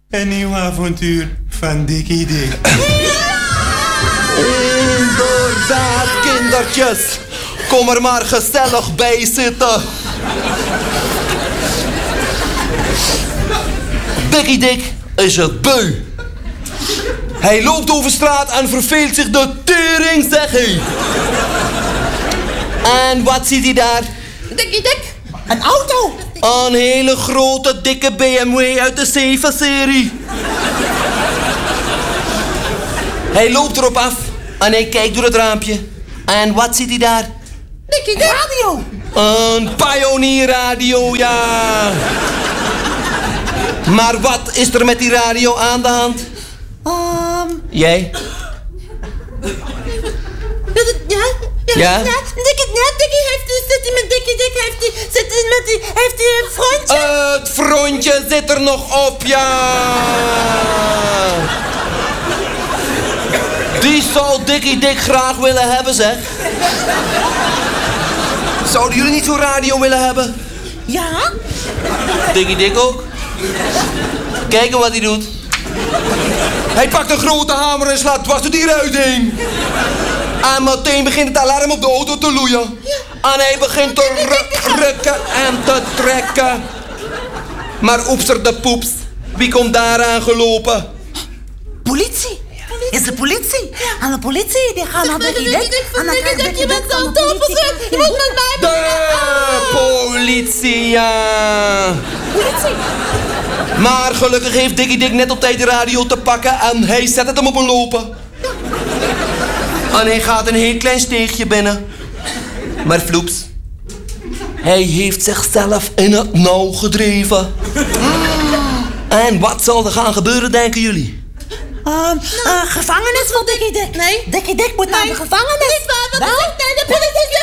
Een nieuw avontuur van Dikkie Dik. Inderdaad, kindertjes. Kom er maar gezellig bij zitten. Dikkie Dik is het beu. Hij loopt over straat en verveelt zich de tering, zeg hij. En wat ziet hij daar? Dikkie Dik. Een auto. Een hele grote, dikke BMW uit de 7-serie. Hij loopt erop af en hij kijkt door het raampje. En wat ziet hij daar? Dikkie Dik. Radio. Een pionierradio, ja. Maar wat is er met die radio aan de hand? Jij? Ja? Dikkie zit met Dikkie Dik, heeft hij een frontje? Het frontje zit er nog op, ja. Die zou Dikkie Dik graag willen hebben, zeg. Zouden jullie niet zo'n radio willen hebben? Ja? Dikkie Dik ook. Kijken wat hij doet. Hij pakt een grote hamer en slaat dwars door die ruit heen. En meteen begint het alarm op de auto te loeien. En hij begint te rukken en te trekken. Maar oepser de poeps. Wie komt daar aangelopen? Politie. Is de politie? En de politie, die gaan naar Dikkie Dik. En dan krijgt Dikkie Je bent Dik zo van de dom, politie. je moet met mij. De politie, ja. Politie. Maar gelukkig heeft Dikkie Dik net op tijd de radio te pakken en hij zet het hem op een lopen. En hij gaat een heel klein steegje binnen. Maar vloeps, hij heeft zichzelf in het nauw gedreven. En wat zal er gaan gebeuren, denken jullie? Gevangenis voor Dikkie Dik. Nee. Dikkie Dik moet naar de gevangenis. Niet waar, wat is het? Nee, de politie